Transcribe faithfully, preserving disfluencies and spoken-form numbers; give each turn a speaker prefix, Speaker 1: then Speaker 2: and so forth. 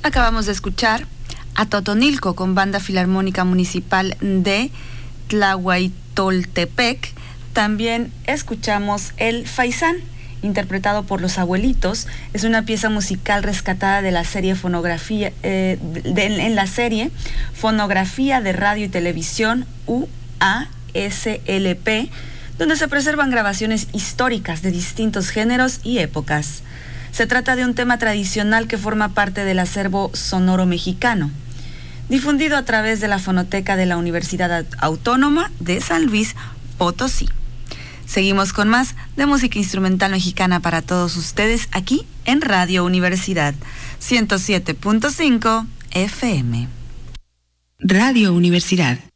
Speaker 1: Acabamos de escuchar a Totonilco con Banda Filarmónica Municipal de Tlahuaytoltepec. También escuchamos El Faisán, interpretado por Los Abuelitos. Es una pieza musical rescatada de la serie Fonografía, eh, de, en la serie Fonografía de Radio y Televisión U A S L P, donde se preservan grabaciones históricas de distintos géneros y épocas. Se trata de un tema tradicional que forma parte del acervo sonoro mexicano, difundido a través de la Fonoteca de la Universidad Autónoma de San Luis Potosí. Seguimos con más de música instrumental mexicana para todos ustedes aquí en Radio Universidad ciento siete punto cinco F M.
Speaker 2: Radio Universidad.